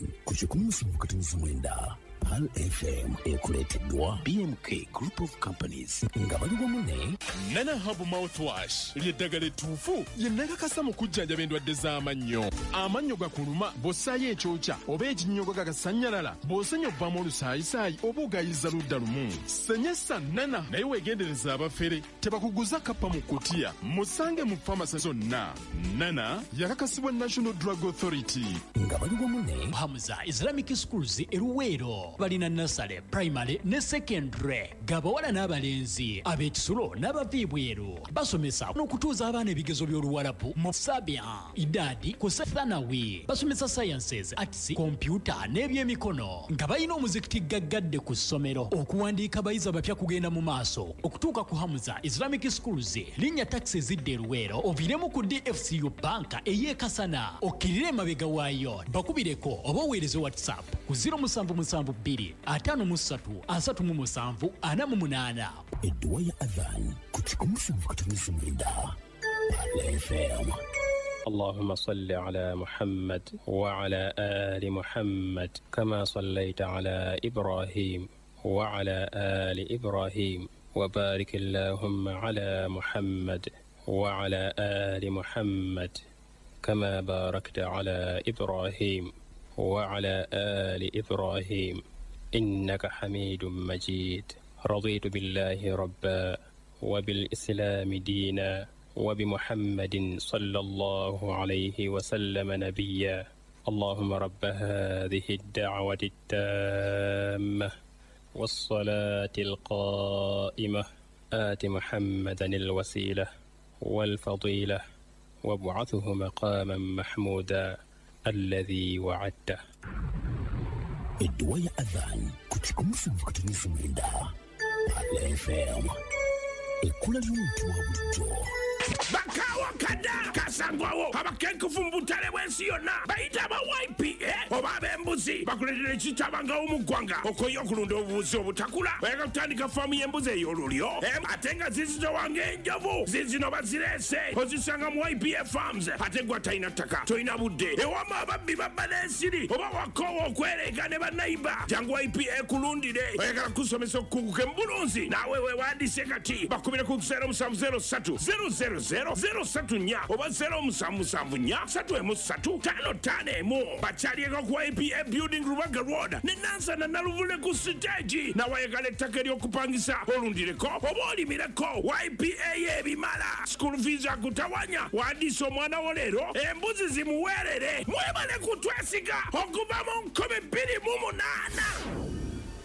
ku 17 Pal FM ekuleteddwa BMK Group of Companies nga bali wamu ne Nana Hub Mouthwash ly'eddagala ettuufu lye nakakasa mu kujjanjaba endwadde z'amannyo. Amannyo gakuluma bw'ossaayo ekyokya oba ekinnyogo gagasanyalala bw'osenya obbamu olusaayisaayi oba ogayiza ludda lumu. Senyesa Nana naye weegendereza abafere tebakuguza kappa mu kutiya. Musange mu famasi zonna. Nana yakakasibwa National Drug Authority. Nga bali wamu ne Hamza Islamic Schools Eruwero balina nasale primary ne secondary gabawala n'abalenzi ab'ekisulo n'abaviibweru basomesa n'okutuuza abaana ebigezo by'oluwalabu mu Sabia idadi ku Thanawi basomesa sciences arts computer n'ebyemikono nga balina omuzikiti gaggadde ku ssomero okuwandiika abayizi abapya kugenda mu maaso okutuuka ku Hamza Islamic Schools linnya taxi zidde Eruwero oviremu ku DFCU banka ey'ekasana okkirire emabega waayo bakubireko oba oweereze WhatsApp ku 072533748. Edduwa ya Adhan ku 17 Pal FM. اللهم صل على محمد وعلى آل محمد كما صليت على إبراهيم وعلى آل إبراهيم وبارك اللهم على محمد وعلى آل محمد كما باركت على إبراهيم وعلى آل إبراهيم إنك حميد مجيد. رضيت بالله ربا وبالإسلام دينا وبمحمد صلى الله عليه وسلم نبيا. اللهم رب هذه الدعوة التامة والصلاة القائمة آت محمدا الوسيلة والفضيلة وابعثه مقاما محمودا الذي وعدته. Edduwa ya Adhan ku 17 Pal FM. Ekkula ly'omuntu wa bulijjo. Bakawa kada kasangwawo abakenkufu mbutale bwensi yonna bayita aba YPA oba ab'embuzi bakuletera ekitabanga omuggwanga okoye okulunda obubuzi obutakula bayaka kutandika faamu y'embuzi ey'olulyo ate nga zizitowanga enjovu zizino bazireese ozisanga mu YPA Farms ate gwa talina ttaka tolina budde ewamu ababbi babba n'ensiri oba wakoowa okwereega ne bannayiba jangu YPA ekulundire oyagala kusomesa okukunguka embulunzi naawe weewandiise kati bakubire ku 0703 oba 0774 bakyalieko ku YPA Building Rubaga Road ne Nansana Naluvule ku stage nawayagala ettaka ery'okupangisa olundireko oba olimireko YPA y'ebimala school fees akutawanya wandiisa omwana wo leero embuzi zimuweerere mwebale kutwesiga okuva mu 2028.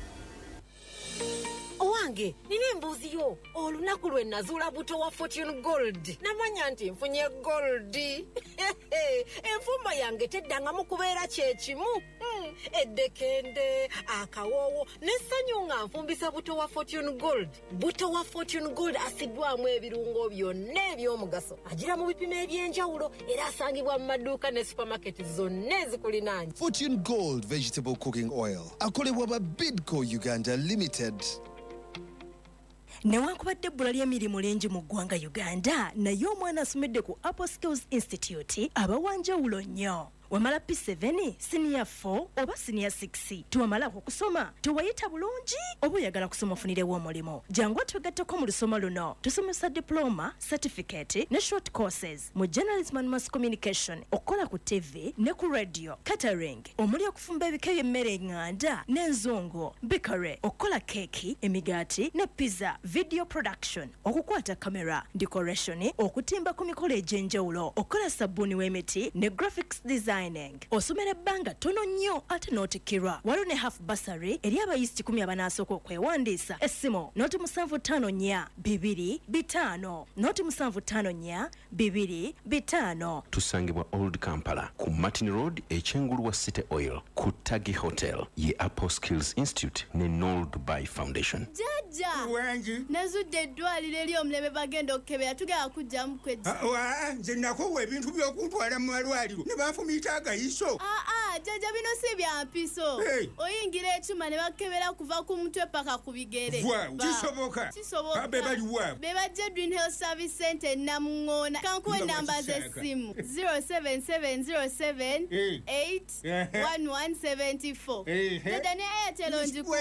Owange, nina embuzi yo. Olunaku lwe nazuula buto wa Fortune Gold. Namanya nti nfunye gold. Enfumba yange teddangamu kubeera kyekimu. Eddekende, akawoowo, n'essanyu nga nfumbisa buto wa Fortune Gold. Buto wa Fortune Gold asiddwamu ebirungo byonna eby'omugaso. Agira mu bipimo eby'enjawulo era asangibwa mu maduuka ne supermarket zonna ezikulinaanye. Fortune Gold Vegetable Cooking Oil. Akolebwa ba Bidco Uganda Limited. Newankubadde ebbula ly'emirimu lingi mu ggwanga Uganda naye omwana asomedde ku Apple Skills Institute abawanjawulo nnyo. Wamala P7, Senior 4 oba Senior 6 tuwamalako kusoma tuwayita bulungi oba oyagala kusoma ofunirewo omulimo jangu twegatteko mu lusoma luno tusomesa diploma, certificate ne short courses mu journalism and mass communication okukola ku TV ne ku radio, catering omuli okufumba ebika by'emmere eŋŋanda n'enzungu, bakery okukola keeki, emigaati ne pizza, video production okukwata kamera, decoration okutimba ku mikolo egy'enjawulo okukola sabbuuni w'emiti ne graphics design. Osomera ebbanga tono nnyo ate n'otikirwa. Waliwo ne half bursary eri abayizi 10 abanasooka okwewandiisa. Essimu noti 754 noti 754 tusangibwa Old Kampala ku Martin Road ekyengulu wa City Oil ku Tagi Hotel ye Apple Skills Institute ne Noel Dubai Foundation. Jaja Wangi nazudde eddwaliro eri omulebe bagenda okukebera tugenda kujjamu kwejja. Nze nakowa ebintu by'okuntwala mu malwaliro ne banfumita agayiso. Jaja bino si bya bya mpiso oyingira ekyuma ne bakebera kuva ku mutwe paka ku bigere kisoboka abe bali wa be bajja Green Health Service Center Namungoona kankuwe namba z'essimu 07707 81174 dada ne Airtel onjikuwe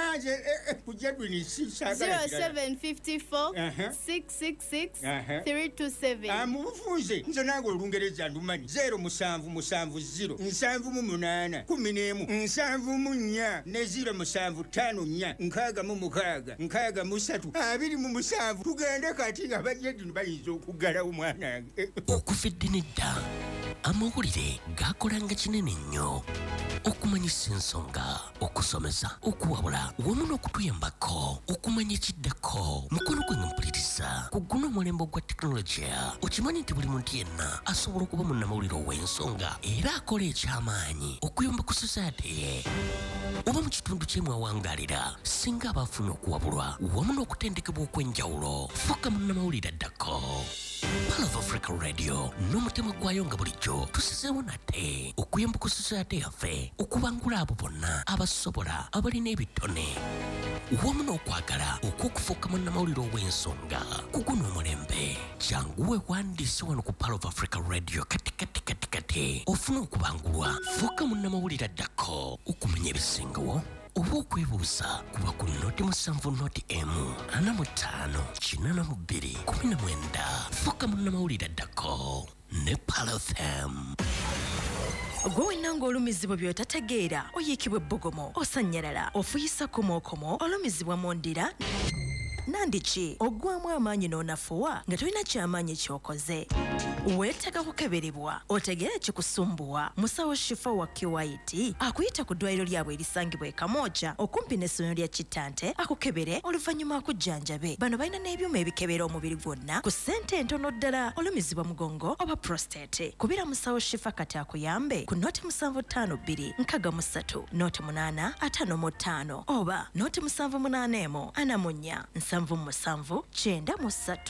0754 666 327 amubufunze nze nange olungereza ndumanyi 0770 788 11 7 ne 0754 663 tugende kati abajeddini bayinza okuggalawo omwana okufedde nedda amawulire gakolanga kinene nnyo okumanyisa ensonga okusomesa okuwabula wamu n'okutuyambako okumanya ekiddako mukono gwe mpuliriza ku guno omulembe gwa tekinologiya okimanyi nti buli muntu yenna asobola okuba munnamawulire ow'ensonga era akola eky'amaanyi okuyamba ku society ye oba mu kitundu kyemwawangaalira singa abafunye okuwabulwa wamu n'okutendekebwa okw'enjawulo fuuka munnamawulire addako Pal of Africa Radio n'omutima gwayo nga bulijjo tusizeewo nate okuyamba ku society yaffe okubangula abo bonna abasobola abalina ebitone wamu n'okwagala okw'okufuuka munnamawulire ow'ensonga ku guno omulembe janguwe wandiise wano ku Pal of Africa Radio kati ofuna okubangulwa fuuka munnamawulire addako okumanya ebisingawo oba okwebuuza kuba ku noti 7 noti emu 45 fuuka munnamawulire addako ne Pal FM. gwe wenna ng'olumizibwa by'otategeera oyiikibwa ebbogomo osanyalala ofuyisa komokomo olumizibwa mu ndira nandiki oggwamu amaanyi n'onafuwa nga tolina kyamaanyi ky'okoze weetaaga kukeberebwa otegeera ekikusumbuwa musawo shifa wa QIT akuyita ku ddwaliro lyabwe erisangibwa e Kamooja okumpi n'essomero lya Kittante akukebere oluvannyuma akujjanjabe bano balina n'ebyuma ebikebera omubiri gwonna ku ssente entono ddala olumizibwa mugongo oba prostate kubira musawo shifa kati akuyambe ku noti 752 63 noti 855 oba noti 781 anamunya 773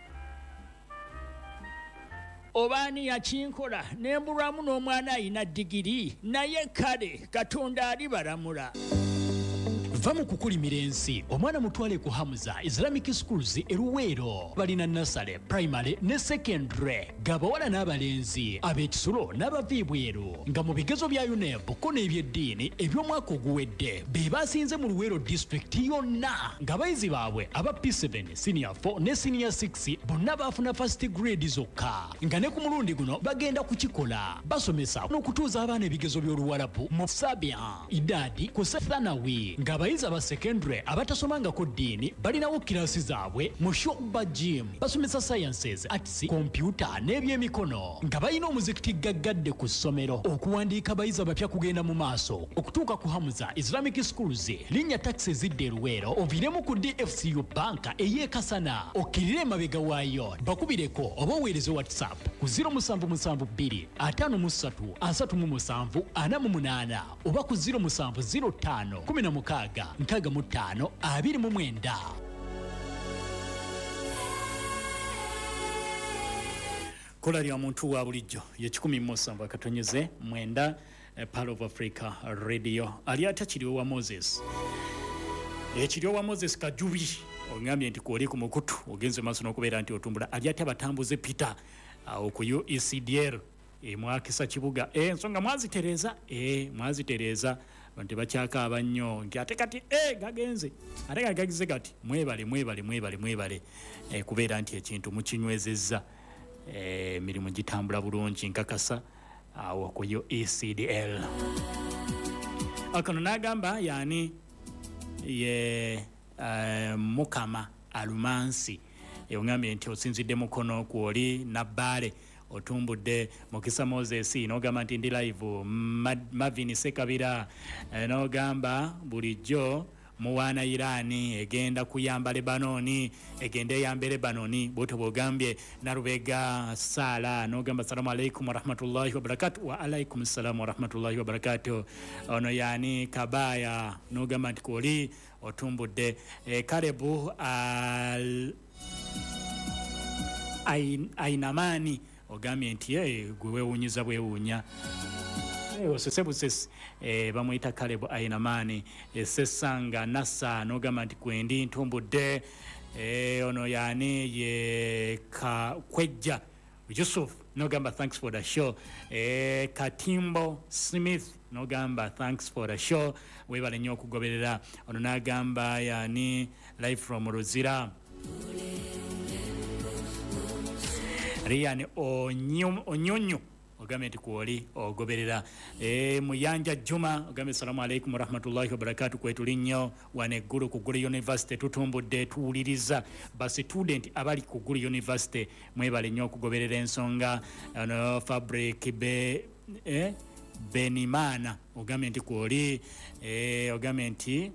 obaani yakinkola nembulwamu n'omwana ayina digiri naye kale katonda alibalamula va mu kukulimira ensi omwana mutwale ku Hamza Islamic Schools eruweero balina nasale primary ne secondary gabawala n'abalenzi ab'ekisulo n'abaviibweru nga mu bigezo bya UNEP ko n'ebyeddiini eby'omwaka oguwedde be basinze mu Luweero district yonna ng'abayizi baabwe aba P7 senior 4 ne senior 6 bonna baafuna first grade zokka nga ne ku mulundi guno bagenda kukikola basomesa n'okutuuza abaana ebigezo by'Oluwarabu mu Sabian idadi ku Thanawi ng'abayizi aba secondary abatasomangako ddiini balinawo kirasi zaabwe mu Shoba Gym basomesa sciences arts computer n'ebyemikono nga balina omuzikiti gaggadde ku ssomero okuwandiika abayizi abapya kugenda mu maaso okutuuka ku Hamza Islamic Schools linnya taxi zidde Luweero oviremu ku DFCU banka ey'ekasana okkirire emabega waayo bakubireko oba oweereze WhatsApp ku 0772 53 37 48 oba ku 0705 16 65 29. Kola lya muntu wa bulijjo ye 17 akatonyeze mwenda Pal of Africa Radio ali atakiriwo wa Moses ekiriwo wa Moses Kajubi ongambye nti kwoli ku mukutu ogenze maso n'okubeera nti otumbula ali ate abatambuze Peter awo ku UECDL mwakisa kibuga ensonga mwazitereza bantu bakyaka abannyo nti ate kati gagenze ate gagize kati mwebale kubeera nti ekintu mukinywezezza emirimu gitambula bulungi nkakasa awo ku UECDL akono n'agamba yani ye Mukama Alumansi ongambye nti osinzidde mukono kwoli nabbale otumbudde Mukisa Moses n'ogamba nti ndi live Mavin Sekabira n'ogamba bulijjo muwana Irani egenda kuyamba Lebanoni egenda eyambe Lebanoni boto bogambye Narubega Sala n'ogamba assalamu alaikum wa rahmatullahi wa barakatuh wa alaikum assalam wa rahmatullahi wa barakatuh ono yani Kabaya n'ogamba nti koli otumbudde Karebu Ainamani ogambye nti gwe weewunyiza bwewuunya osesebusesi bamuyita Caleb Ainamani Sesanga Nasa n'ogamba nti kwendi ntumbudde ono yani ye Kwejja Yusuf n'ogamba thanks for the show Katimbo Smith n'ogamba thanks for the show webale nnyo okugoberera ono n'agamba yani live from Ruzira Rian Onyonyo ogambe nti kwoli ogoberera Muyanja Juma ogambe salamu alaikum warahmatullahi wabarakatuh kwetuli nnyo waneggulu ku Gulu University tutumbudde tuwuliriza ba student abali ku Gulu University mwebale nnyo okugoberera ensonga ono Fabric Benimana ogambe nti kwoli ogambe nti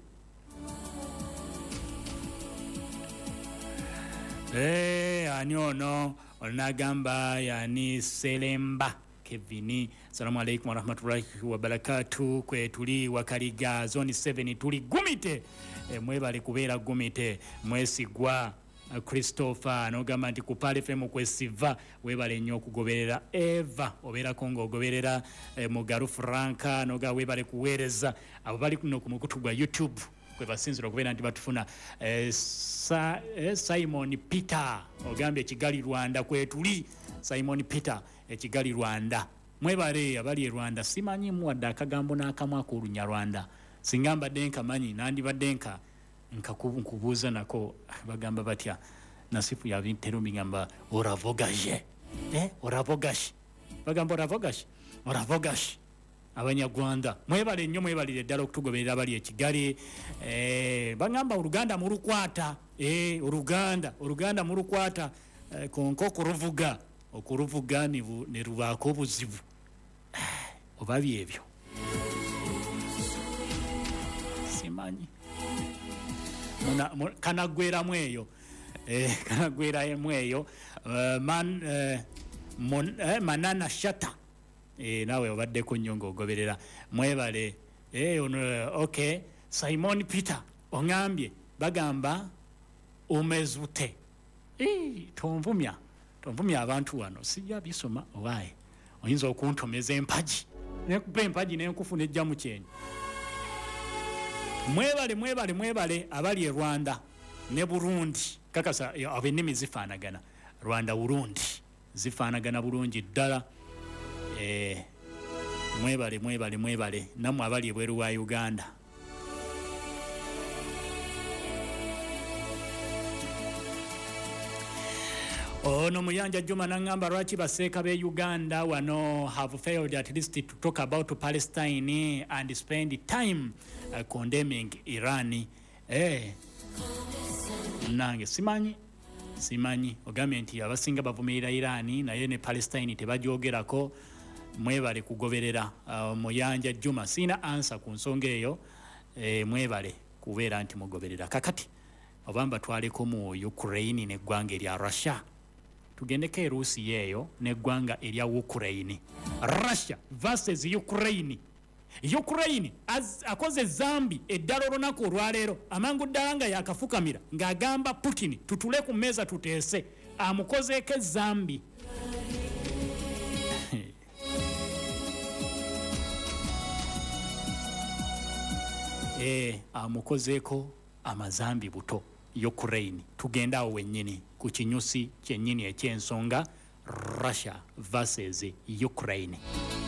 ani ono onagamba yani Selemba Kevini salamu alaikum warahmatullahi wabarakatuh kwetuli Wakaliga zone 7 tuli gumite mwebale kubeera gumite mwesigwa Christopher n'ogamba nti ku Pale FM kwesiva webale nnyo okugoberera Eva obeerako ng'ogoberera Mugaru Franka n'oga webale kuweereza abo bali kuno ku mukutu gwa YouTube kwe basinzira okubeera nti batufuna Simon Peter ogambye Kigali Rwanda kwetuli Simon Peter Kigali Rwanda mwebale abali Rwanda simanyi muwadde akagambo n'akamu ak'olunya Rwanda singamba denka manyi nandi badenka nkubuuza nako bagamba batya Nasifu ya Vinterumi ngamba oravogaje oravogash bagamba oravogash Abanyarwanda mwebale nnyo mwebalire ddala okutugoberera abali Kigali bagamba Oluganda mu lukwata Oluganda mu lukwata konko okuruvuga ne rubaako obuzibu oba byebyo simanyi kanagwera mweyo Manana Shata nawe obaddeko nnyo ng'ogoberera mwebale okay Simon Peter ongambye bagamba omezute tonvumya abantu wano sijja bisoma owaye oyinza okuntomeza empaji nekupa empaji nenkufuna ejja mu kyenyi mwebale abali Rwanda ne Burundi kakasa ab'ennimi zifaanagana Rwanda Burundi zifaanagana bulungi ddala mwebale namwe abali ebweru wa Uganda ono Muyanja Juma nangamba lwaki baseeka be Uganda wano have failed at least to talk about Palestine and spend time condemning Iran nange simanyi ogambe nti abasinga bavumirira Iran naye ne Palestine tebajoogerako mwebale kugoberera Muyanja Juma sina answer ku nsonga eyo mwebale kubeera nti mugoberera kakati obamba twaleko mu Ukraine neggwanga erya Russia tugendeko Rusi yeyo neggwanga erya Ukraine Russia versus Ukraine akoze zambi eddala olunaku olwaleero amangu ddala nga yakafukamira ng'agamba Putin tutule ku mmeeza tuteese amukozeeko ezambi amukozeeko amazambi buto Ukraine tugenda awo wennyini ku kinyusi kyennyini eky'ensonga Russia versus Ukraine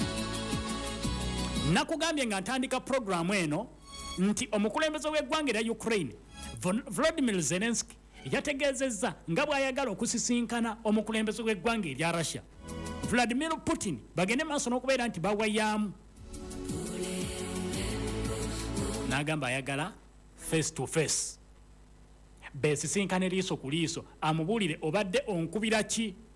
nakugambye nga ntandika programu eno nti omukulembeze w'eggwanga erya Ukraine Volodymyr Zelensky yategeezezza nga bw'ayagala okusisinkana omukulembeze w'eggwanga erya Russia Vladimir Putin bagende maaso n'okubeera nti bawayaamu n'agamba ayagala face to face besisinkane liiso ku liiso amubuulire obadde onkubira ki